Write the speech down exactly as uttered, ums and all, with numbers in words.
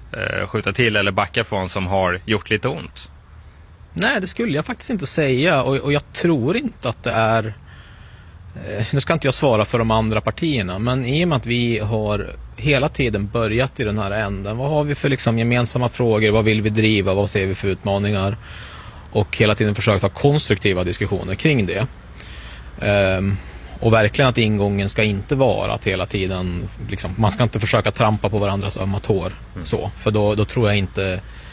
eh, skjuta till eller backa från som har gjort lite ont? Nej, det skulle jag faktiskt inte säga, och, och jag tror inte att det är eh, nu ska inte jag svara för de andra partierna, men i och med att vi har hela tiden börjat i den här änden, vad har vi för liksom gemensamma frågor, vad vill vi driva, vad ser vi för utmaningar, och hela tiden försökt ha konstruktiva diskussioner kring det. Um, och verkligen att ingången ska inte vara att hela tiden liksom, man ska inte försöka trampa på varandras ömma tår, mm. så, för då, då tror jag inte